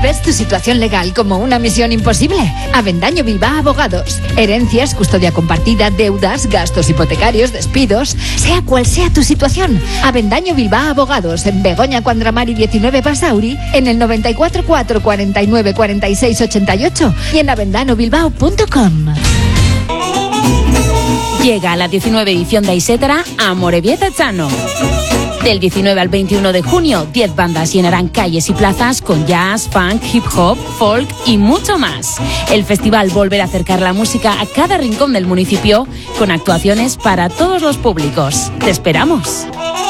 ¿Ves tu situación legal como una misión imposible? Avendaño Bilbao Abogados. Herencias, custodia compartida, deudas, gastos hipotecarios, despidos. Sea cual sea tu situación. Avendaño Bilbao Abogados. En Begoña Cuandramari 19 Basauri. En el 94 4 49 46 88. Y en avendanobilbao.com. Llega la 19 edición de Aisetara Amorebieta Chano. Del 19 al 21 de junio, 10 bandas llenarán calles y plazas con jazz, funk, hip hop, folk y mucho más. El festival volverá a acercar la música a cada rincón del municipio con actuaciones para todos los públicos. ¡Te esperamos!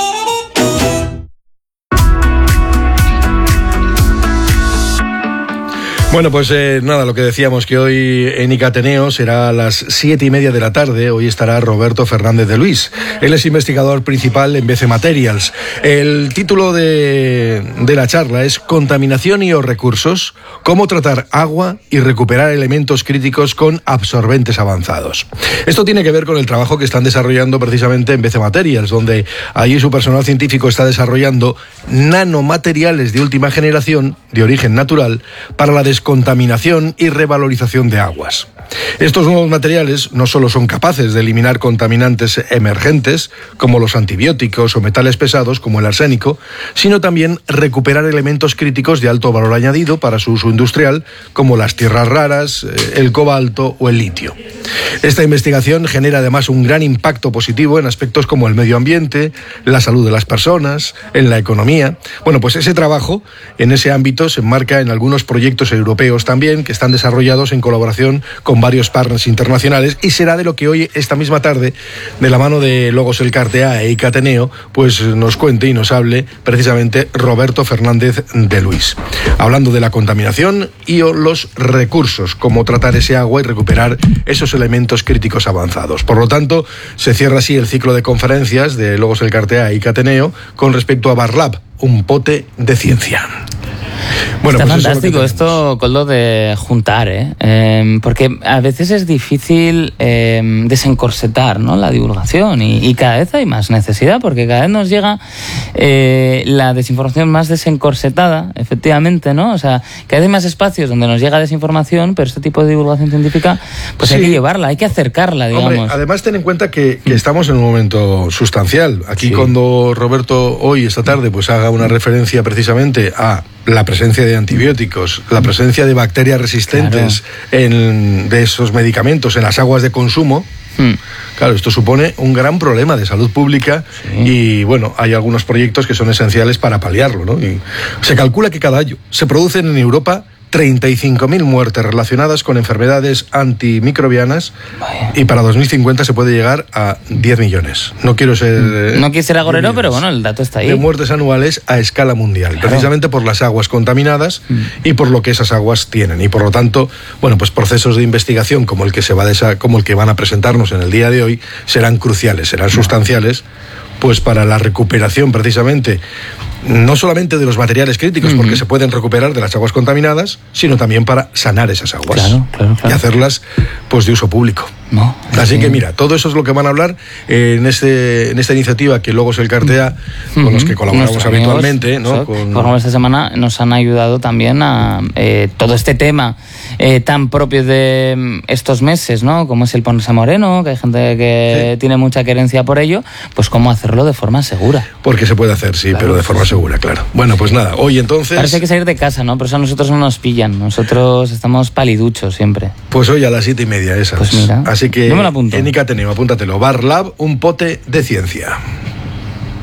Bueno, pues nada, lo que decíamos, que hoy en ICA Ateneo será a las 7:30 de la tarde. Hoy estará Roberto Fernández de Luis. Él es investigador principal en BC Materials. El título de la charla es Contaminación y o recursos, cómo tratar agua y recuperar elementos críticos con absorbentes avanzados. Esto tiene que ver con el trabajo que están desarrollando precisamente en BC Materials, donde allí su personal científico está desarrollando nanomateriales de última generación, de origen natural, para la descontaminación y revalorización de aguas. Estos nuevos materiales no solo son capaces de eliminar contaminantes emergentes, como los antibióticos o metales pesados, como el arsénico, sino también recuperar elementos críticos de alto valor añadido para su uso industrial, como las tierras raras, el cobalto o el litio. Esta investigación genera además un gran impacto positivo en aspectos como el medio ambiente, la salud de las personas, en la economía. Bueno, pues ese trabajo en ese ámbito se enmarca en algunos proyectos europeos también, que están desarrollados en colaboración con varios partners internacionales, y será de lo que hoy, esta misma tarde, de la mano de Logos El Cartea e ICA Ateneo, pues nos cuente y nos hable precisamente Roberto Fernández de Luis, hablando de la contaminación y los recursos, cómo tratar ese agua y recuperar esos elementos críticos avanzados. Por lo tanto, se cierra así el ciclo de conferencias de Logos El Cartea e ICA Ateneo con respecto a Barlab, un pote de ciencia. Bueno, está pues fantástico esto, Coldo, de juntar, porque a veces es difícil desencorsetar, ¿no?, la divulgación, y cada vez hay más necesidad, porque cada vez nos llega la desinformación más desencorsetada, efectivamente, ¿no? O sea, cada vez hay más espacios donde nos llega desinformación, pero este tipo de divulgación científica, pues sí, hay que llevarla, hay que acercarla, digamos. Hombre, además ten en cuenta que estamos en un momento sustancial. Aquí cuando Roberto hoy, esta tarde, pues haga una referencia precisamente a la presencia de antibióticos, la presencia de bacterias resistentes de esos medicamentos en las aguas de consumo. Claro, esto supone un gran problema de salud pública y bueno, hay algunos proyectos que son esenciales para paliarlo, ¿no? Y se calcula que cada año se producen en Europa 35.000 muertes relacionadas con enfermedades antimicrobianas. Y para 2050 se puede llegar a 10 millones. No quiero ser... no quiero ser agorero, pero bueno, el dato está ahí. De muertes anuales a escala mundial, precisamente por las aguas contaminadas y por lo que esas aguas tienen. Y por lo tanto, bueno, pues procesos de investigación como el que van a presentarnos en el día de hoy serán cruciales, serán sustanciales, pues para la recuperación precisamente, no solamente de los materiales críticos, porque se pueden recuperar de las aguas contaminadas, sino también para sanar esas aguas y hacerlas pues de uso público. Así que mira, todo eso es lo que van a hablar en esta iniciativa que Logos El Cartea, con los que colaboramos habitualmente, ¿no? Por ejemplo, esta semana nos han ayudado también a todo este tema tan propio de estos meses, ¿no? Como es el ponerse moreno, que hay gente que tiene mucha querencia por ello, pues cómo hacerlo de forma segura. Porque se puede hacer, pero de forma segura, claro. Bueno, pues nada, hoy entonces... Parece que hay que salir de casa, ¿no? Pero eso a nosotros no nos pillan, nosotros estamos paliduchos siempre. Pues hoy a las 7:30 esas. Pues mira, así que yo me lo apunto. En ICA Ateneo, apúntatelo. Barlab, un pote de ciencia.